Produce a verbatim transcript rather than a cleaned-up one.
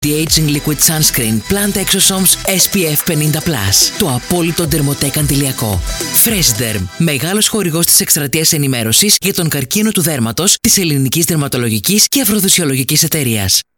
Anti-Aging Liquid Sunscreen Plant Exosomes ες πι εφ πενήντα πλας. Το απόλυτο ντερμοτέκ αντιλιακό. Freshderm, μεγάλος χορηγός της εκστρατείας ενημέρωσης για τον καρκίνο του δέρματος της Ελληνικής Δερματολογικής και Αφροδισιολογικής Εταιρείας.